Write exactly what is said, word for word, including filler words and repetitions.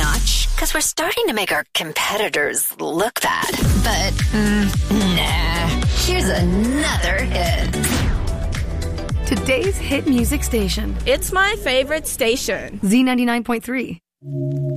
notch because we're starting to make our competitors look bad. But, mm, nah. Here's another hit. Today's hit music station. It's my favorite station. Z ninety-nine point three.